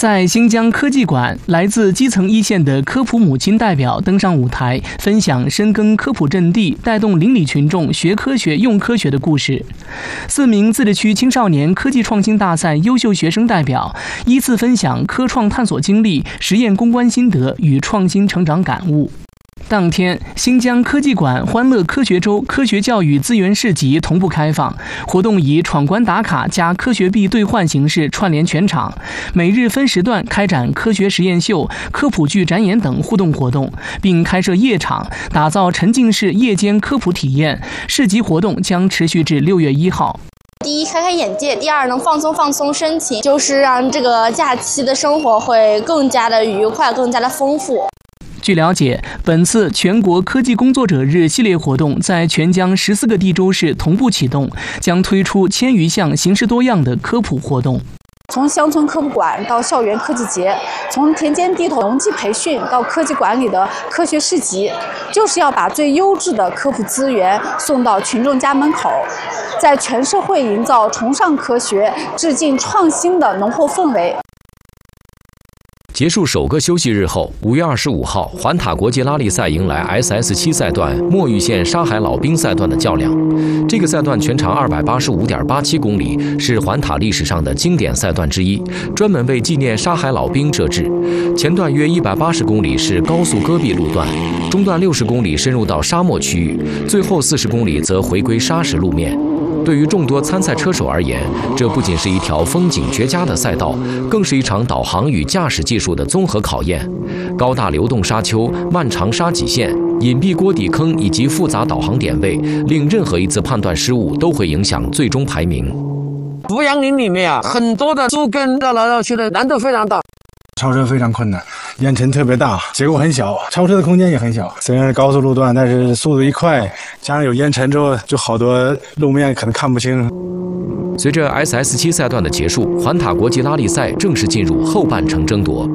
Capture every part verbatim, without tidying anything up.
在新疆科技馆，来自基层一线的科普母亲代表登上舞台，分享深耕科普阵地，带动邻里群众学科学、用科学的故事。四名自治区青少年科技创新大赛优秀学生代表依次分享科创探索经历、实验攻关心得与创新成长感悟。当天，新疆科技馆欢乐科学周科学教育资源市集同步开放，活动以闯关打卡加科学币兑换形式串联全场，每日分时段开展科学实验秀、科普剧展演等互动活动，并开设夜场，打造沉浸式夜间科普体验。市集活动将持续至六月一号。 第一，开开眼界；第二，能放松放松身心，就是让这个假期的生活会更加的愉快，更加的丰富。 据了解，本次全国科技工作者日系列活动在全疆十四个地州市同步启动，将推出千余项形式多样的科普活动。 从乡村科普馆到校园科技节，从田间地头农技培训到科技馆里的科学市集，就是要把最优质的科普资源送到群众家门口，在全社会营造崇尚科学、致敬创新的浓厚氛围。 结束首个休息日后，五月二十五号，环塔国际拉力赛迎来 S S 七 赛段墨玉县沙海老兵赛段的较量。这个赛段全长二百八十五点八七公里，是环塔历史上的经典赛段之一，专门为纪念沙海老兵设置。前段约一百八十公里是高速戈壁路段，中段六十公里深入到沙漠区域，最后四十公里则回归沙石路面。对于众多参赛车手而言，这不仅是一条风景绝佳的赛道，更是一场导航与驾驶技术的综合考验。高大流动沙丘、漫长沙脊线、隐蔽锅底坑以及复杂导航点位，令任何一次判断失误都会影响最终排名。 阜阳林里面啊，很多的树根绕来绕去的，难度非常大。 超车非常困难，烟尘特别大，结构很小，超车的空间也很小。虽然是高速路段，但是速度一快，加上有烟尘之后，就好多路面可能看不清。 随着 S S 七 赛段的结束，环塔国际拉力赛正式进入后半程争夺。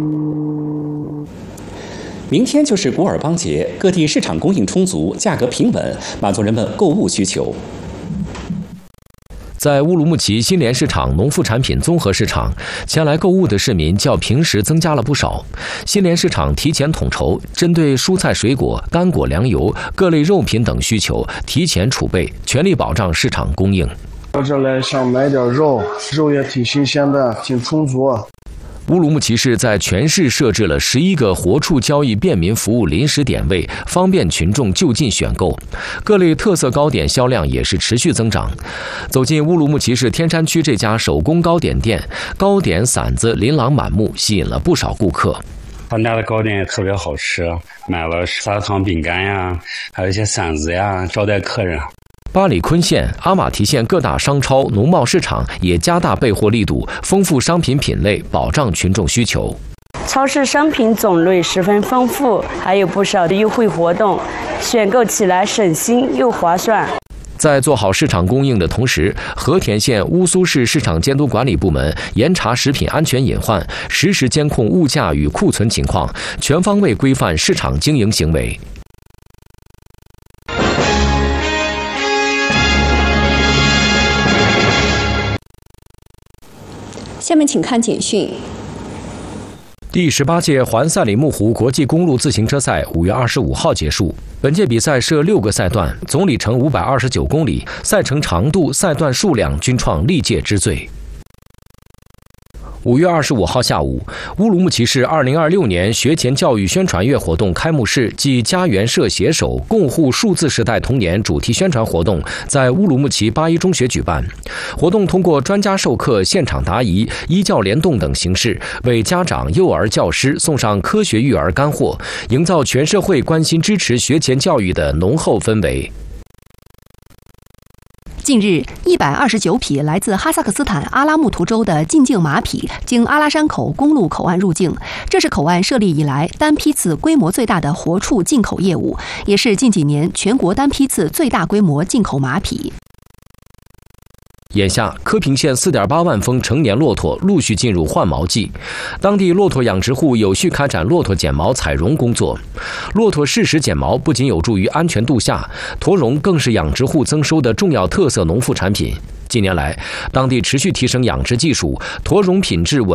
明天就是古尔邦节，各地市场供应充足，价格平稳，满足人们购物需求。 在乌鲁木齐新联市场农副产品综合市场，前来购物的市民较平时增加了不少。新联市场提前统筹，针对蔬菜水果、干果粮油、各类肉品等需求，提前储备，全力保障市场供应。 到这来想买点肉，肉也挺新鲜的，挺充足。 乌鲁木齐市在全市设置了十一个活畜交易便民服务临时点位，方便群众就近选购。各类特色糕点销量也是持续增长。走进乌鲁木齐市天山区这家手工糕点店，糕点馓子琳琅满目，吸引了不少顾客。 他家的糕点也特别好吃，买了砂糖饼干呀，还有一些馓子呀，招待客人。 巴里坤县、阿马提县各大商超、农贸市场也加大备货力度，丰富商品品类，保障群众需求。 超市商品种类十分丰富，还有不少的优惠活动，选购起来省心又划算。 在做好市场供应的同时，和田县乌苏市市场监督管理部门严查食品安全隐患，实时监控物价与库存情况，全方位规范市场经营行为。 下面请看简讯。 第十八届环赛里木湖国际公路自行车赛五月二十五号结束。本届比赛设六个赛段，总里程五百二十九公里，赛程长度、赛段数量均创历届之最。五月二十五号下午，乌鲁木齐市二零二六年学前教育宣传月活动开幕式暨家园社携手共护数字时代童年主题宣传活动在乌鲁木齐八一中学举办。活动通过专家授课、现场答疑、医教联动等形式，为家长、幼儿教师送上科学育儿干货，营造全社会关心支持学前教育的浓厚氛围。 近日，一百二十九匹来自哈萨克斯坦阿拉木图州的进境马匹经阿拉山口公路口岸入境，这是口岸设立以来单批次规模最大的活畜进口业务，也是近几年全国单批次最大规模进口马匹。 眼下，柯平县 四点八万峰成年骆驼陆续进入换毛季，当地骆驼养殖户有序开展骆驼剪毛采绒工作。骆驼适时剪毛不仅有助于安全度夏，驼绒更是养殖户增收的重要特色农副产品。近年来，当地持续提升养殖技术，驼绒品质稳。